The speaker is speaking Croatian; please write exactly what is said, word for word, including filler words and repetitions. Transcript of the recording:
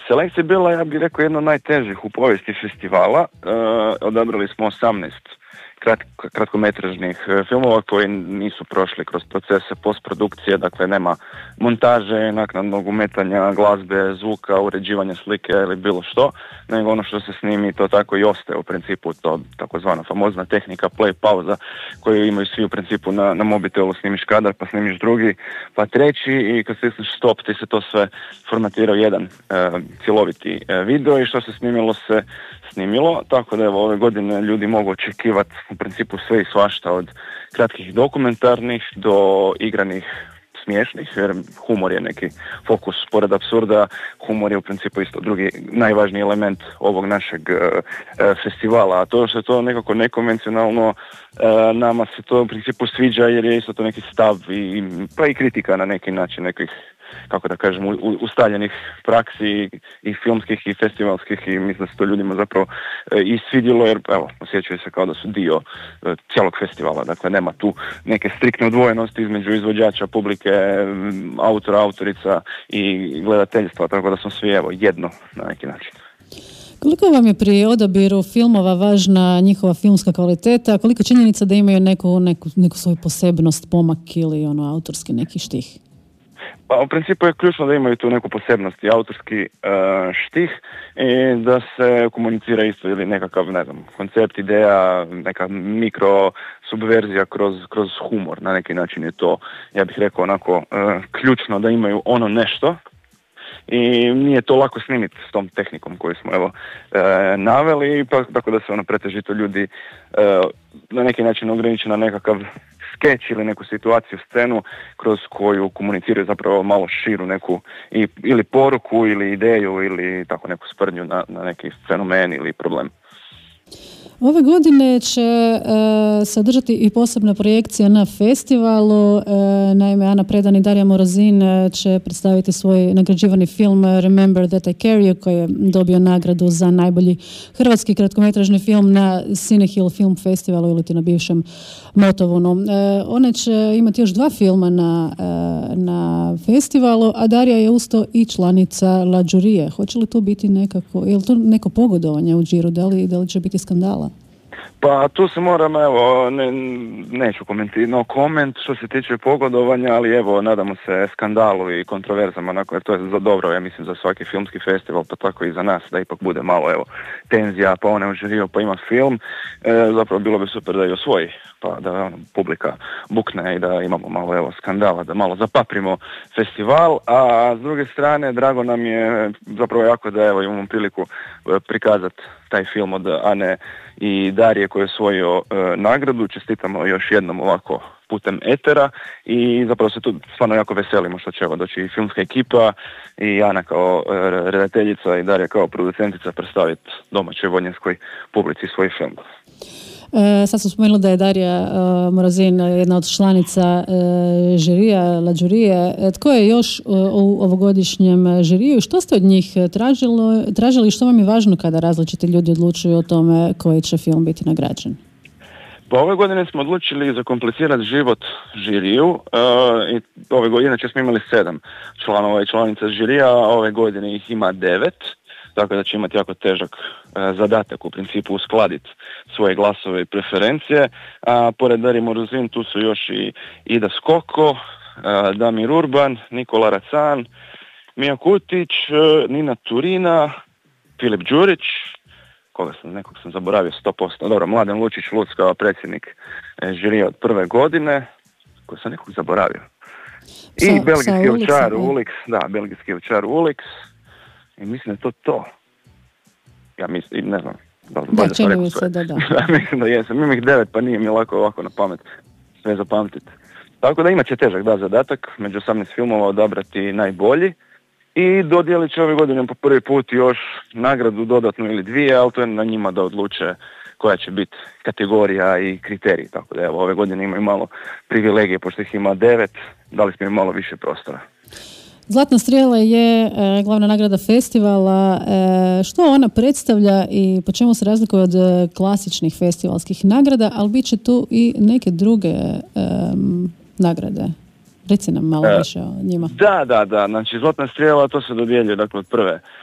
selekcija je bila, ja bih rekao, jedna od najtežih u povijesti festivala. Uh, odabrali smo osamnaest krat, kratkometražnih filmova koji nisu prošli kroz procese postprodukcije, dakle nema montaže, naknadnog umetanja, glazbe, zvuka, uređivanja slike ili bilo što, nego ono što se snimi to tako i ostaje u principu, to takozvana famozna tehnika play pauza koju imaju svi u principu na, na mobitelu, snimiš kadar pa snimiš drugi pa treći i kad stisneš stop ti se to sve formatira u jedan e, cjeloviti e, video i što se snimilo se snimilo, tako da evo ove godine ljudi mogu očekivati u principu sve i svašta od kratkih dokumentarnih do igranih smiješnih, jer humor je neki fokus pored apsurda, humor je u principu isto drugi najvažniji element ovog našeg e, festivala, a to što je to nekako nekonvencionalno, e, nama se to u principu sviđa jer je isto to neki stav i, pa i kritika na neki način nekih, kako da kažem, u, ustaljenih praksi i, i filmskih i festivalskih i mislim da se to ljudima zapravo e, i svidjelo jer evo, osjećaju se kao da su dio e, cijelog festivala, dakle nema tu neke striktne odvojenosti između izvođača, publike, autora, autorica i gledateljstva, tako da smo svi evo jedno na neki način. Koliko vam je pri odabiru filmova važna njihova filmska kvaliteta, koliko činjenica da imaju neku, neku, neku svoju posebnost, pomak ili ono autorski neki štih? Pa u principu je ključno da imaju tu neku posebnost i autorski uh, štih i da se komunicira isto ili nekakav, ne znam, koncept, ideja, neka mikro subverzija kroz, kroz humor. Na neki način je to, ja bih rekao, onako uh, ključno da imaju ono nešto i nije to lako snimiti s tom tehnikom koju smo evo e, naveli, pa tako da se ono pretežito ljudi e, na neki način ograniče na nekakav skeč ili neku situaciju, scenu kroz koju komuniciraju zapravo malo širu neku i, ili poruku ili ideju ili tako neku sprdnju na, na neki fenomen ili problem. Ove godine će e, sadržati i posebna projekcija na festivalu. E, naime, Ana Predan i Darija Morozin će predstaviti svoj nagrađivani film Remember That I Carry You, koji je dobio nagradu za najbolji hrvatski kratkometražni film na Cinehill Film Festivalu ili ti na bivšem Motovunu. E, one će imati još dva filma na, e, na festivalu, a Darija je usto i članica La Giurije. Hoće li to biti nekako, je li to neko pogodovanje u Džiru, da li, da li će biti skandala? Pa tu se moram, evo, ne, neću komentirati, no koment što se tiče pogodovanja, ali evo, nadamo se skandalu i kontroverzama, onako, jer to je za dobro, ja mislim, za svaki filmski festival, pa tako i za nas, da ipak bude malo, evo, tenzija, pa one u žiriju, pa ima film, e, zapravo bilo bi super da i osvoji, pa da ono, publika bukne i da imamo malo, evo, skandala, da malo zapaprimo festival, a s druge strane, drago nam je zapravo jako da, evo, imamo priliku prikazati taj film od Ane i Darije koji je osvojio e, nagradu. Čestitamo još jednom ovako putem etera i zapravo se tu stvarno jako veselimo što će evo doći i filmska ekipa i Ana kao e, redateljica i Darija kao producentica predstaviti domaćoj vodnjanskoj publici svoj film. E, sad sam spomenula da je Darija e, Morozin jedna od članica e, žirija, La Giurije. E, tko je još u, u ovogodišnjem žiriju i što ste od njih tražilo, tražili i što vam je važno kada različiti ljudi odlučuju o tome koji će film biti nagrađen? Pa ove godine smo odlučili zakomplicirati život žiriju uh, i ove godine, inače smo imali sedam članova i članica žirija, a ove godine ih ima devet. Tako da će imati jako težak e, zadatak u principu uskladiti svoje glasove i preferencije. A pored Darije Morozin tu su još i Ida Skoko, e, Damir Urban, Nikola Racan, Mija Kutić, e, Nina Turina, Filip Đurić, koga sam, nekog sam zaboravio sto posto, dobro, Mladen Lučić Luc kao predsjednik e, žirija od prve godine, koji sam nekog zaboravio. I sa, belgijski ovčar Ulix, da, belgijski ovčar Ulix. I mislim da to to. Ja mislim, ne znam. Da, da, da čini mi se da da. Mislim da jesam. Imam ih devet, pa nije mi lako ovako na pamet sve zapamtiti. Tako da imat će težak da zadatak, među osamnaest filmova odabrati najbolji i dodijelit će ove godine po prvi put još nagradu dodatnu ili dvije, ali to je na njima da odluče koja će biti kategorija i kriterij. Tako da evo, ove godine imaju malo privilegije, pošto ih ima devet, dali smo im malo više prostora. Zlatna strijela je e, glavna nagrada festivala. E, što ona predstavlja i po čemu se razlikuje od e, klasičnih festivalskih nagrada, ali bit će tu i neke druge e, nagrade. Reci nam malo više o njima. Da, da, da. Znači, Zlatna strijela, to se dodjeljuje dakle, od prve